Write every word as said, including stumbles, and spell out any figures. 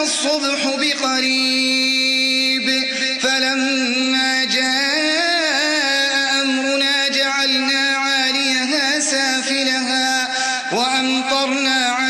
الصبح بقريب فلما جاء أمرنا جعلنا عاليها سافلها وأمطرنا